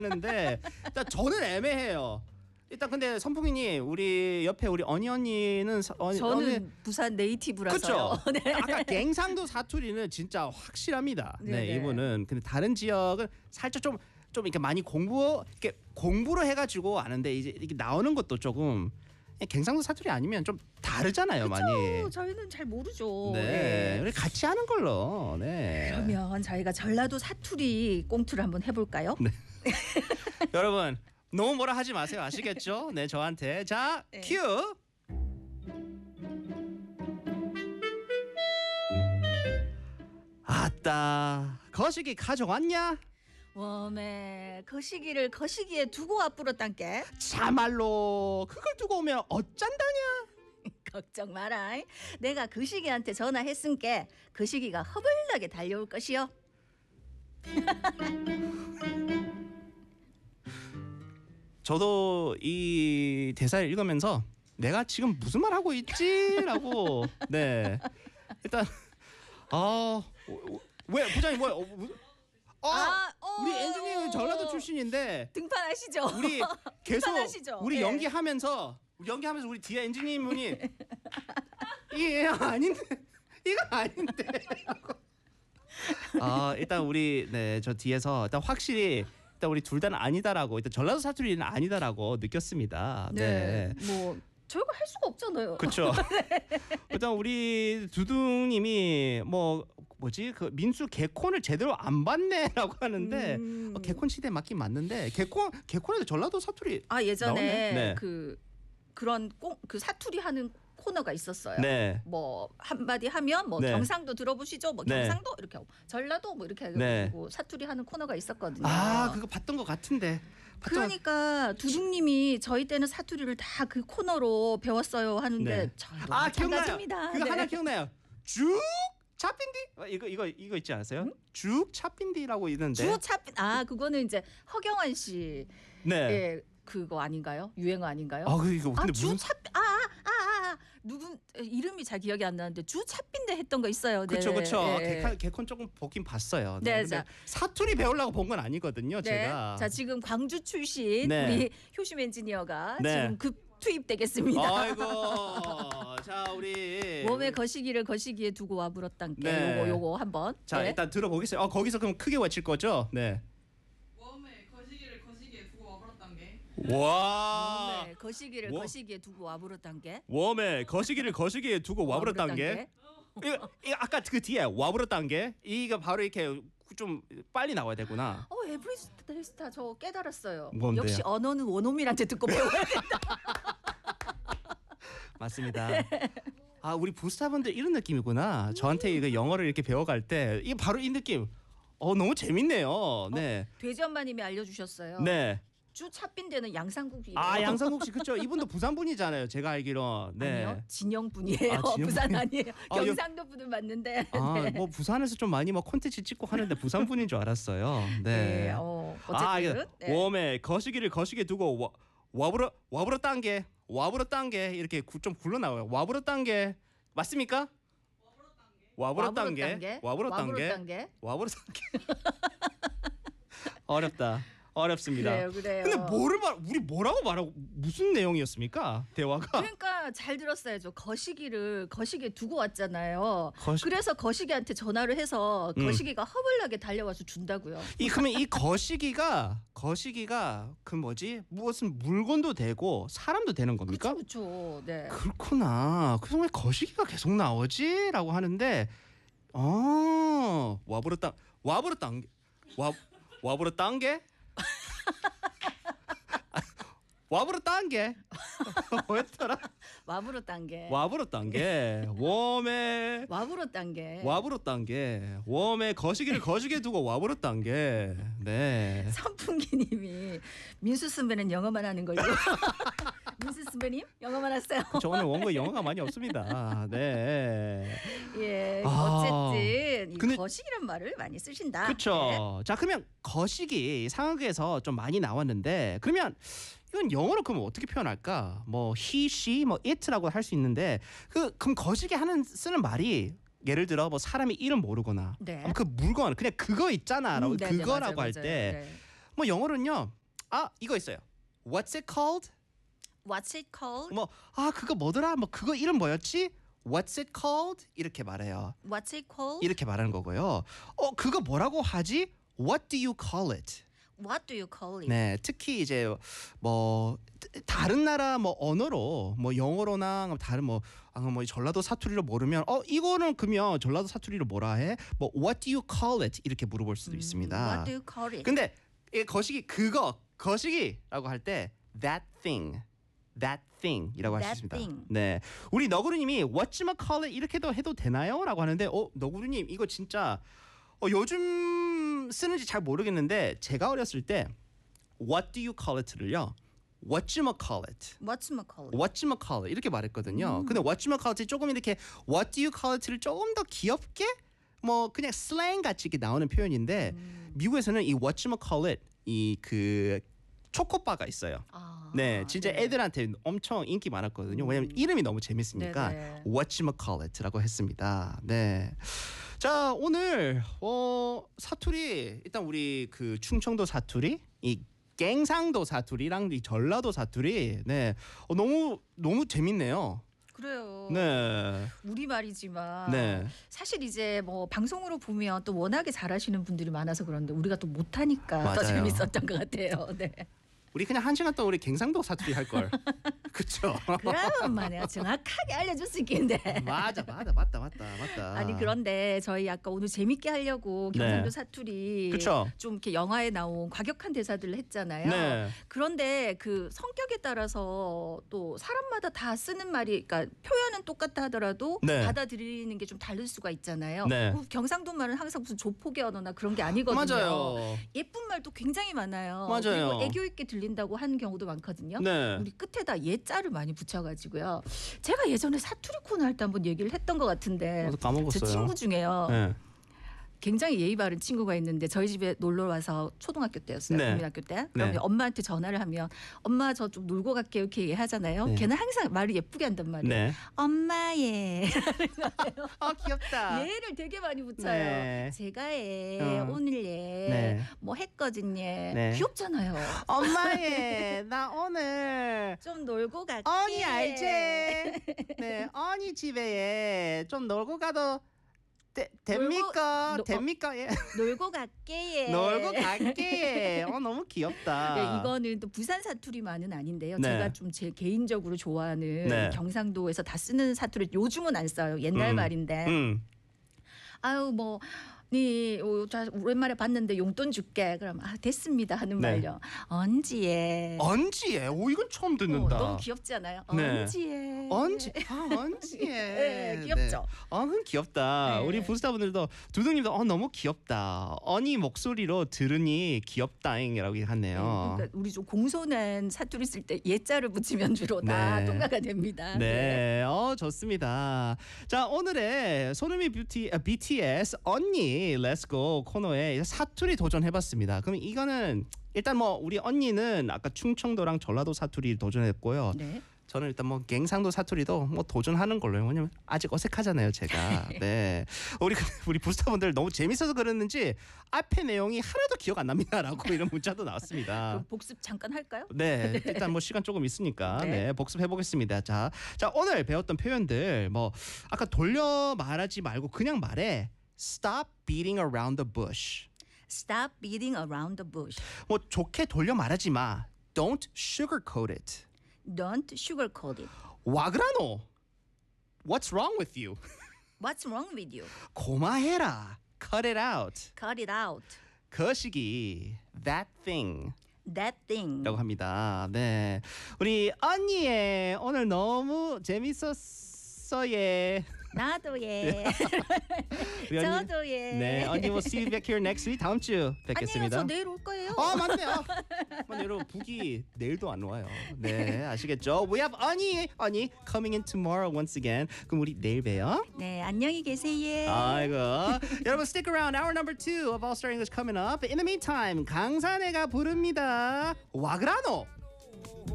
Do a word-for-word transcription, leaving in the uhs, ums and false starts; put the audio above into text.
하는데 일단 저는 애매해요. 일단 근데 선풍이님 우리 옆에 우리 언니 언니는 어, 저는 언니, 부산 네이티브라서요. 그렇죠. 네. 아까 갱상도 사투리는 진짜 확실합니다. 네, 네네. 이분은 근데 다른 지역은 살짝 좀 좀 이렇게 많이 공부 이렇게 공부를 해가지고 아는데 이제 이렇게 나오는 것도 조금 갱상도 사투리 아니면 좀 다르잖아요, 그쵸? 많이. 저희는 잘 모르죠. 네, 네. 우리 같이 하는 걸로. 네. 그러면 저희가 전라도 사투리 꽁투를 한번 해볼까요? 네. 여러분 너무 뭐라 하지 마세요, 아시겠죠? 네, 저한테 자 네. 큐. 아따, 거시기 가져왔냐? 웜에 거시기를 거시기에 두고 와뿌렸단께. 참말로 그걸 두고 오면 어쩐다냐? 걱정 마라. 내가 거시기한테 전화했으니까 거시기가 허벌나게 달려올 것이요. 저도 이 대사를 읽으면서 내가 지금 무슨 말 하고 있지라고 네 일단 아왜 부장님 뭐야? 어, 무- 아, 아, 어, 우리 엔지니어 전라도 어. 출신인데 등판하시죠. 우리 계속 등판하시죠. 우리 네. 연기하면서 우리 연기하면서 우리 뒤에 엔지니어 분이 이게 아닌데 이거 아닌데 아 일단 우리 네 저 뒤에서 일단 확실히 일단 우리 둘 다는 아니다라고 일단 전라도 사투리는 아니다라고 느꼈습니다. 네. 네. 뭐 저희가 할 수가 없잖아요. 그렇죠. 일단 우리 두둥님이 뭐 뭐지 그 민수 개콘을 제대로 안 봤네라고 하는데 음. 어, 개콘 시대 맞긴 맞는데 개콘 개콘에도 전라도 사투리 아 예전에 나오네. 네. 그 그런 꽁 그 사투리 하는 코너가 있었어요. 네. 뭐 한마디 하면 뭐 네. 경상도 들어보시죠. 뭐 네. 경상도 이렇게 하고 전라도 뭐 이렇게 네. 해가지고 사투리 하는 코너가 있었거든요. 아 그거 봤던 것 같은데. 봤던 그러니까 두둥님이 저희 때는 사투리를 다 그 코너로 배웠어요 하는데 네. 저도 아 기억나요. 마찬가지입니다. 그거 네. 하나 기억나요. 쭉 차핀디 어, 이거 이거 이거 있지 않았어요? 음? 쭉 차핀디라고 있는데. 주차핀 아 그거는 이제 허경환 씨 네. 예, 그거 아닌가요? 유행어 아닌가요? 아 그 이거 근데 무슨 주차 아아아 아, 아, 누군 이름이 잘 기억이 안 나는데 주차핀데 했던 거 있어요. 네. 그쵸 그쵸 예. 개콘, 개콘 조금 보긴 봤어요. 네, 근데 자. 사투리 배우려고 본 건 아니거든요. 네. 제가. 자 지금 광주 출신 네. 우리 효심 엔지니어가 네. 지금 급 투입되겠습니다. 아이고 자 우리 몸의 거시기를 거시기에 두고 와불었단께 네. 요거 요거 한번. 자 네. 일단 들어보겠어요. 어 거기서 그럼 크게 외칠 거죠? 네. 웜에 거시기를 거시기에 두고 와버렸단 게 와. 몸의 거시기를 뭐? 거시기에 두고 와불었단께. 웜에 거시기를 거시기에 두고 와버렸단 게. 이거, 이거 아까 그 뒤에 와버렸단 게 이거 바로 이렇게 좀 빨리 나와야 되구나. 어 에브리스타 저 깨달았어요. 뭔데요? 역시 언어는 원어민한테 듣고 배워야 돼. 맞습니다. 아 우리 부스타분들 이런 느낌이구나. 저한테 이거 영어를 이렇게 배워갈 때 이게 바로 이 느낌. 어 너무 재밌네요. 네. 돼지엄마님이 알려주셨어요. 네. 주 차빈대는 양상국이에요. 아 양상국 씨 그렇죠. 이분도 부산 분이잖아요. 제가 알기로. 네. 아니요, 진영 분이에요. 아, 진영 부산 분이- 아니에요. 아, 여- 경상도 분은 맞는데. 아, 네. 뭐 부산에서 좀 많이 뭐 콘텐츠 찍고 하는데 부산 분인 줄 알았어요. 네. 네, 어, 아, 이거 어쨌든 네. 웜에 거시기를 거시기에 두고 와, 와부러 와부러 딴게 와부러 딴게 이렇게 구, 좀 굴러 나와요. 와부러 딴게 맞습니까? 와부러 딴게 와부러 딴게 딴게. 와부러 딴게 어렵다. 어렵습니다. 그래요, 그래요. 근데 뭐를 말 우리 뭐라고 말하고 무슨 내용이었습니까? 대화가 그러니까 잘 들었어야죠. 거시기를 거시기에 두고 왔잖아요. 거시- 그래서 거시기한테 전화를 해서 음. 거시기가 허벌나게 달려와서 준다고요. 이 그러면 이 거시기가 거시기가 그 뭐지 무슨 물건도 되고 사람도 되는 겁니까? 그렇죠. 네. 그렇구나. 그래서 왜 거시기가 계속 나오지?라고 하는데 어 와버렸다 와버렸다 와 와버렸다 게 와버렸다 게 뭐였더라? 와부로 딴게. 와버렸다 게 웜에 와부로 딴게. 와버렸다 게 웜에 거시기를 거시기에 두고 와버렸다 게 네. 선풍기님이 민수 선배는 영어만 하는 걸로. 민수 선배님 영어만 하세요. 저 오늘 원고에 영어가 많이 없습니다. 네. 예, 아, 어쨌든 이 근데- 거시기란 말을 많이 쓰신다. 네. 그렇죠. 자 그러면 거시기 상황에서 좀 많이 나왔는데 그러면 이건 영어로 그러면 어떻게 표현할까? 뭐 he, she, 뭐 it라고 할 수 있는데 그 그럼 거시기 하는 쓰는 말이 예를 들어 뭐 사람의 이름 모르거나 네. 그 물건 그냥 그거 있잖아라고 음, 네, 네, 그거라고 맞아요, 할 맞아요. 때 네. 뭐 영어로는요. 아 이거 있어요. What's it called? What's it called? 뭐 아 그거 뭐더라? 뭐 그거 이름 뭐였지? What's it called? 이렇게 말해요. What's it called? 이렇게 말하는 거고요. 어 그거 뭐라고 하지? What do you call it? What do you call it? 네, 특히 이제 뭐 다른 나라 뭐 언어로 뭐 영어로나 다른 뭐, 아, 뭐 전라도 사투리로 모르면 어 이거는 그러면 전라도 사투리로 뭐라 해? 뭐 What do you call it? 이렇게 물어볼 수도 있습니다. What do you call it? 근데 이 거시기 그거 거시기라고 할 때 that thing, that thing이라고 할 수 That 있습니다. thing. 네, 우리 너구루님이 whatchamacallit 이렇게도 해도 되나요?라고 하는데 어 너구루님 이거 진짜 어, 요즘 쓰는지 잘 모르겠는데 제가 어렸을 때 What do you call it를요 whatchamacallit, Whatchamacallit? whatchamacallit 이렇게 말했거든요. 음. 근데 whatchamacallit이 조금 이렇게 What do you call it를 조금 더 귀엽게 뭐 그냥 슬랭 같이 이렇게 나오는 표현인데 음. 미국에서는 이 whatchamacallit 이 그 초코바가 있어요. 아, 네, 진짜 네. 애들한테 엄청 인기 많았거든요. 왜냐면 이름이 너무 재밌으니까 네네. whatchamacallit라고 했습니다. 네. 자, 오늘 어 사투리 일단 우리 그 충청도 사투리, 이 갱상도 사투리랑 이 전라도 사투리, 네, 어, 너무 너무 재밌네요. 그래요. 네, 우리 말이지만 네, 사실 이제 뭐 방송으로 보면 또 워낙에 잘하시는 분들이 많아서 그런데 우리가 또 못하니까 더 맞아요. 재밌었던 것 같아요. 네. 우리 그냥 한 시간 동안 우리 갱상도 사투리 할 걸, 그렇죠? 그러면 내가 정확하게 알려줄 수 있겠는데. 맞아, 맞아, 맞다, 맞다, 맞다. 아니 그런데 저희 아까 오늘 재밌게 하려고 경상도 네. 사투리 그쵸. 좀 이렇게 영화에 나온 과격한 대사들을 했잖아요. 네, 그런데 그 성격에 따라서 또 사람마다 다 쓰는 말이 그러니까 표현은 똑같다 하더라도 네. 받아들이는 게 좀 다를 수가 있잖아요. 네. 그 경상도 말은 항상 무슨 조폭의 언어나 그런 게 아니거든요. 맞아요. 예쁜 말도 굉장히 많아요. 맞아요. 그리고 애교 있게 들린다고 하는 경우도 많거든요. 네. 우리 끝에다 예자를 많이 붙여가지고요. 제가 예전에 사투리 코너 할 때 한번 얘기를 했던 것 같은데 저도 까먹었어요. 제 친구 중에요. 네. 굉장히 예의 바른 친구가 있는데 저희 집에 놀러 와서 초등학교 때였어요. 네. 국민학교 때. 그러면 네. 엄마한테 전화를 하면 엄마 저 좀 놀고 갈게요 이렇게 얘기하잖아요. 네. 걔는 항상 말을 예쁘게 한단 말이에요. 네. 엄마예. 아 귀엽다. 예를 되게 많이 붙여요. 네. 제가 예, 어. 오늘 예, 네. 뭐 했거든요. 네. 귀엽잖아요. 엄마예, 나 오늘 좀 놀고 갈게. 언니 알지? 네, 언니 집에 좀 놀고 가도 되, 됩니까? 놀고- 됩니까? 예. 놀고 갈게. 예. 놀고 갈게. 어 너무 귀엽다. 네, 이거는 또 부산 사투리만은 아닌데요. 네. 제가 좀 제 개인적으로 좋아하는 네. 경상도에서 다 쓰는 사투리 요즘은 안 써요. 옛날 음. 말인데. 음. 아유 뭐. 네, 어, 자, 오랜만에 봤는데 용돈 줄게. 그럼 아 됐습니다 하는 네. 말요. 언지에. 언지에. 오 이건 처음 어, 듣는다. 너무 귀엽지 않아요? 네. 언지에. 언지. 아 언지에. 네, 귀엽죠. 아, 그 귀엽다. 네. 우리 부스타분들도 두둥님도 어 너무 귀엽다. 언니 목소리로 들으니 귀엽다잉이라고 네, 하네요. 그러니까 우리 좀 공손한 사투리 쓸 때 예자를 붙이면 주로 다 네. 통과가 됩니다. 네, 어 좋습니다. 자 오늘의 소름이 뷰티 아, 비티에스 언니 렛츠고 코너에 사투리 도전해봤습니다. 그럼 이거는 일단 뭐 우리 언니는 아까 충청도랑 전라도 사투리 도전했고요. 네. 저는 일단 뭐 갱상도 사투리도 뭐 도전하는 걸로요. 왜냐면 아직 어색하잖아요, 제가. 네, 우리 우리 부스터분들 너무 재밌어서 그랬는지 앞에 내용이 하나도 기억 안 납니다라고 이런 문자도 나왔습니다. 그럼 복습 잠깐 할까요? 네, 일단 뭐 시간 조금 있으니까 네. 네, 복습해 보겠습니다. 자, 자 오늘 배웠던 표현들 뭐 아까 돌려 말하지 말고 그냥 말해. Stop beating around the bush. Stop beating around the bush. 뭐 좋게 돌려 말하지 마. Don't sugarcoat it. Don't sugarcoat it. 와그라노. What's wrong with you? What's wrong with you? 고마해라. Cut it out. Cut it out. 거시기. That thing. That thing. 라고 합니다. 네, 우리 언니의 오늘 너무 재밌었어 예. 나도 예. 우리 언니- 저도 예. 네, 언니 will see you back here next week. 다음 주 아니에요. 뵙겠습니다. 저 내일 올 거예요. 아 맞네요. 맞네 여러분 북이 내일도 안 와요. 네 아시겠죠? We have 언니 언니 coming in tomorrow once again. 그럼 우리 내일 봬요. 네, 안녕히 계세요. 아이고 여러분 stick around. Hour number two of All Star English coming up. In the meantime 강산해가 부릅니다. 와그라노.